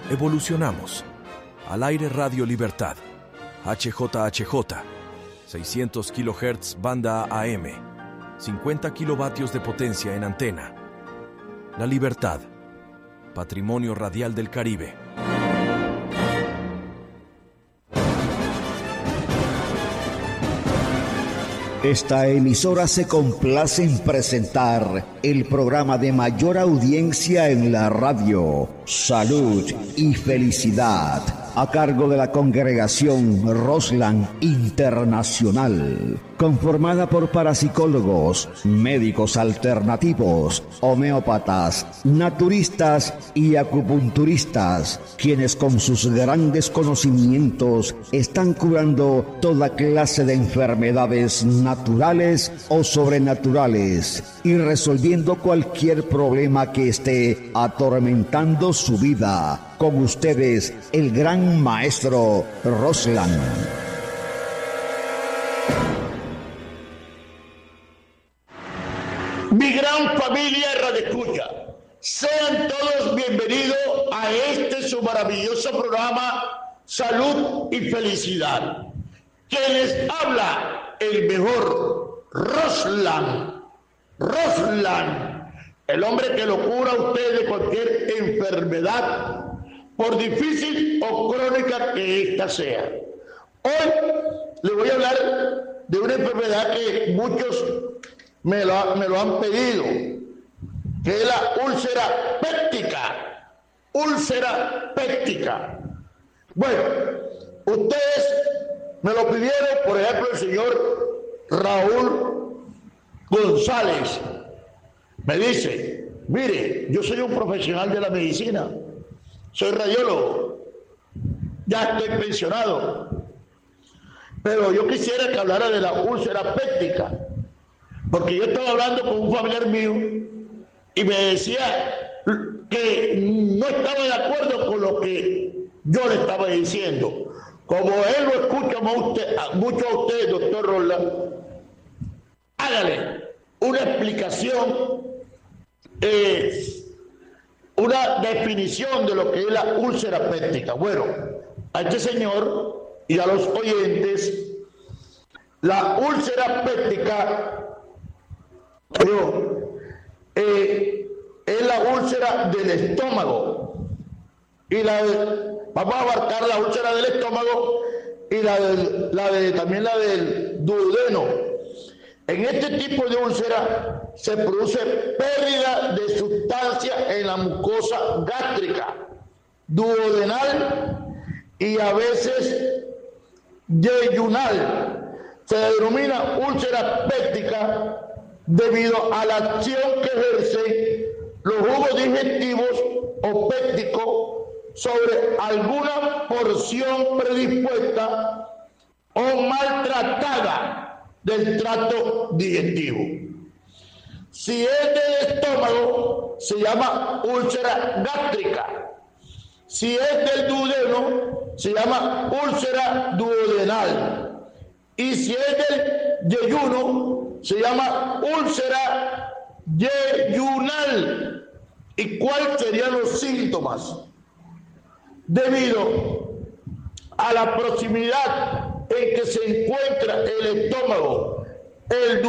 Evolucionamos. Al aire Radio Libertad. HJHJ. 600 kHz banda AM. 50 kilovatios de potencia en antena. La Libertad. Patrimonio Radial del Caribe. Esta emisora se complace en presentar el programa de mayor audiencia en la radio, Salud y Felicidad, a cargo de la congregación Rosland Internacional, conformada por parapsicólogos, médicos alternativos, homeópatas, naturistas y acupunturistas, quienes con sus grandes conocimientos están curando toda clase de enfermedades naturales o sobrenaturales y resolviendo cualquier problema que esté atormentando su vida. Con ustedes, el gran maestro Rosland. Mi gran familia radioescucha, sean todos bienvenidos a este su maravilloso programa Salud y Felicidad. Quien les habla, el mejor Rosland, el hombre que lo cura a usted de cualquier enfermedad, por difícil o crónica que ésta sea. Hoy le voy a hablar de una enfermedad que muchos me lo han pedido, que es la úlcera péptica. Bueno, ustedes me lo pidieron, por ejemplo, el señor Raúl González. Me dice, mire, yo soy un profesional de la medicina, soy radiólogo, ya estoy pensionado, pero yo quisiera que hablara de la úlcera péptica, porque yo estaba hablando con un familiar mío y me decía que no estaba de acuerdo con lo que yo le estaba diciendo. Como él lo escucha mucho a usted, doctor Roland, hágale una explicación, una definición de lo que es la úlcera péptica. Bueno, a este señor y a los oyentes, la úlcera péptica es la úlcera del estómago, y vamos a abarcar la úlcera del estómago y también la del duodeno. En este tipo de úlcera se produce pérdida de sustancia en la mucosa gástrica, duodenal y a veces yeyunal. Se denomina úlcera péptica debido a la acción que ejercen los jugos digestivos o pépticos sobre alguna porción predispuesta o maltratada del tracto digestivo. Si es del estómago, se llama úlcera gástrica. Si es del duodeno, se llama úlcera duodenal. Y si es del yeyuno, se llama úlcera yeyunal. ¿Y cuáles serían los síntomas? Debido a la proximidad en que se encuentra el estómago, el